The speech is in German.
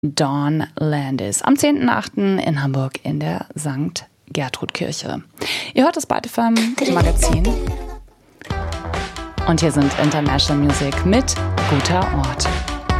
Dawn Landis am 10.8. in Hamburg in der St. Gertrud-Kirche. Ihr hört das Byte-FM Magazin. Und hier sind International Music mit Guter Ort.